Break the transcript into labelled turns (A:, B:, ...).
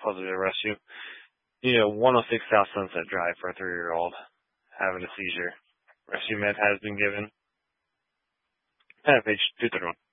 A: possibly arrest you. 106 South Sunset Drive for a 3-year-old having a seizure. Rescue med has been given. Page 231.